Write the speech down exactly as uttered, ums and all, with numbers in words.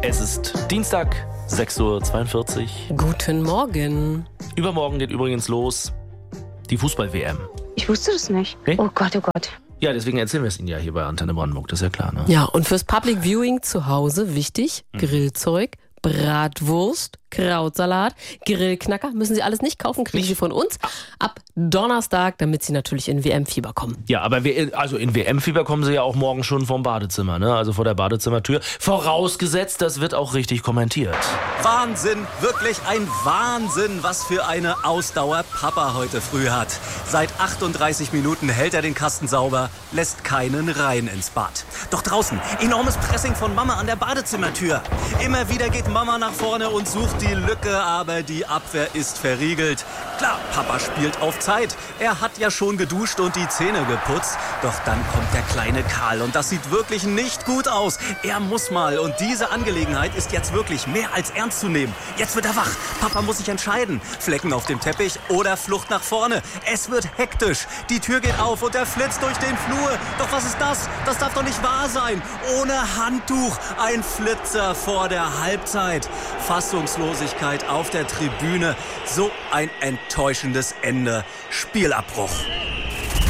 Es ist Dienstag, sechs Uhr zweiundvierzig. Guten Morgen. Übermorgen geht übrigens los die Fußball-W M. Ich wusste das nicht. Okay. Oh Gott, oh Gott. Ja, deswegen erzählen wir es Ihnen ja hier bei Antenne Brandenburg, das ist ja klar, ne? Ja, und fürs Public Viewing zu Hause wichtig, mhm. Grillzeug, Bratwurst, Krautsalat, Grillknacker, müssen Sie alles nicht kaufen, kriegen nicht. Sie von uns ab Donnerstag, damit Sie natürlich in W M-Fieber kommen. Ja, aber wir, also in W M-Fieber kommen Sie ja auch morgen schon vom Badezimmer, ne? Also vor der Badezimmertür. Vorausgesetzt, das wird auch richtig kommentiert. Wahnsinn, wirklich ein Wahnsinn, was für eine Ausdauer Papa heute früh hat. Seit achtunddreißig Minuten hält er den Kasten sauber, lässt keinen rein ins Bad. Doch draußen, enormes Pressing von Mama an der Badezimmertür. Immer wieder geht Mama nach vorne und sucht die Lücke, aber die Abwehr ist verriegelt. Klar, Papa spielt auf Zeit. Er hat ja schon geduscht und die Zähne geputzt. Doch dann kommt der kleine Karl und das sieht wirklich nicht gut aus. Er muss mal und diese Angelegenheit ist jetzt wirklich mehr als ernst zu nehmen. Jetzt wird er wach. Papa muss sich entscheiden. Flecken auf dem Teppich oder Flucht nach vorne. Es wird hektisch. Die Tür geht auf und er flitzt durch den Flur. Doch was ist das? Das darf doch nicht wahr sein. Ohne Handtuch. Ein Flitzer vor der Halbzeit. Fassungslosigkeit auf der Tribüne. So ein enttäuschendes Ende. Spielabbruch.